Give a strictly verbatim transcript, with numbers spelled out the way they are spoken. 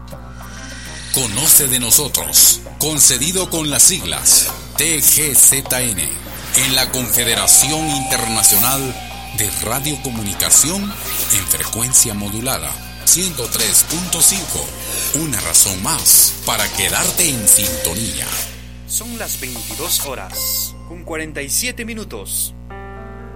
Conoce de nosotros, concedido con las siglas T G Z N, en la Confederación Internacional de Radiocomunicación en frecuencia modulada ciento tres punto cinco. Una razón más para quedarte en sintonía. Son las veintidós horas con cuarenta y siete minutos.